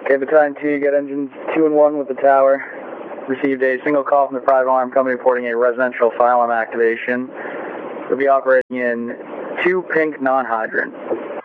Okay, Battalion 2, you got engines 2 and 1 with the tower. Received a single call from the private alarm company reporting a residential fire alarm activation. We'll be operating in 2 pink non-hydrant.